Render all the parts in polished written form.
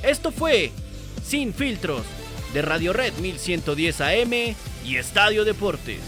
Esto fue Sin Filtros, de Radio Red 1110 AM y Estadio Deportes.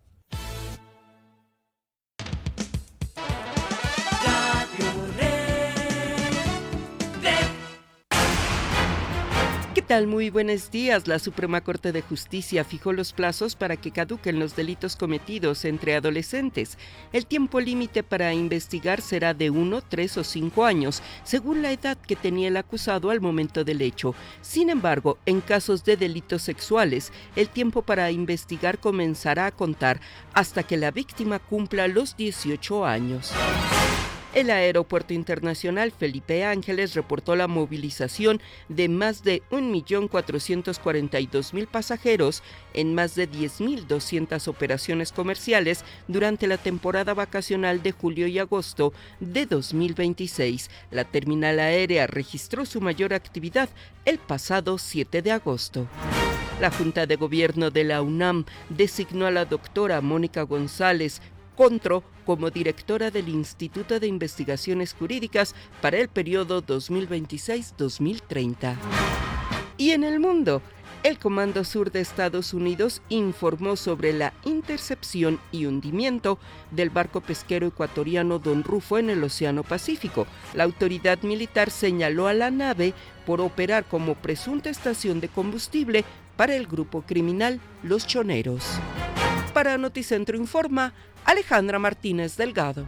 ¿Qué tal? Muy buenos días. La Suprema Corte de Justicia fijó los plazos para que caduquen los delitos cometidos entre adolescentes. El tiempo límite para investigar será de 1, 3 o 5 años, según la edad que tenía el acusado al momento del hecho. Sin embargo, en casos de delitos sexuales, el tiempo para investigar comenzará a contar hasta que la víctima cumpla los 18 años. El Aeropuerto Internacional Felipe Ángeles reportó la movilización de más de 1.442.000 pasajeros en más de 10.200 operaciones comerciales durante la temporada vacacional de julio y agosto de 2026. La terminal aérea registró su mayor actividad el pasado 7 de agosto. La Junta de Gobierno de la UNAM designó a la doctora Mónica González Contro como directora del Instituto de Investigaciones Jurídicas para el periodo 2026-2030. Y en el mundo, el Comando Sur de Estados Unidos informó sobre la intercepción y hundimiento del barco pesquero ecuatoriano Don Rufo en el Océano Pacífico. La autoridad militar señaló a la nave por operar como presunta estación de combustible para el grupo criminal Los Choneros. Para Noticentro Informa, Alejandra Martínez Delgado.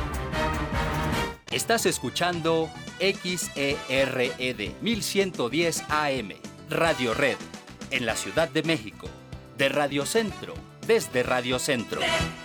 Estás escuchando XERED 1110 AM, Radio Red, en la Ciudad de México, de Radio Centro, desde Radio Centro.